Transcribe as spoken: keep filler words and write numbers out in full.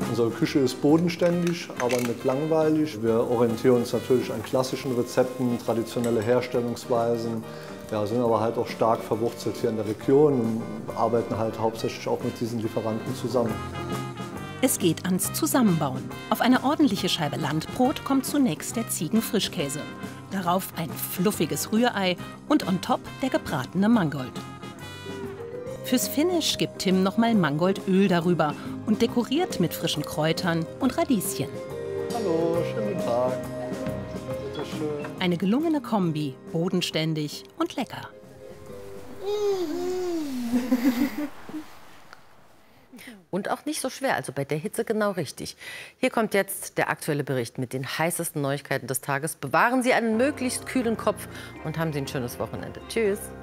Unsere Küche ist bodenständig, aber nicht langweilig. Wir orientieren uns natürlich an klassischen Rezepten, traditionelle Herstellungsweisen. Ja, sind aber halt auch stark verwurzelt hier in der Region und arbeiten halt hauptsächlich auch mit diesen Lieferanten zusammen. Es geht ans Zusammenbauen. Auf eine ordentliche Scheibe Landbrot kommt zunächst der Ziegenfrischkäse. Darauf ein fluffiges Rührei und on top der gebratene Mangold. Fürs Finish gibt Tim nochmal Mangoldöl darüber und dekoriert mit frischen Kräutern und Radieschen. Hallo, schönen guten Tag. Bitte schön. Eine gelungene Kombi, bodenständig und lecker. Und auch nicht so schwer, also bei der Hitze genau richtig. Hier kommt jetzt der aktuelle Bericht mit den heißesten Neuigkeiten des Tages. Bewahren Sie einen möglichst kühlen Kopf und haben Sie ein schönes Wochenende. Tschüss.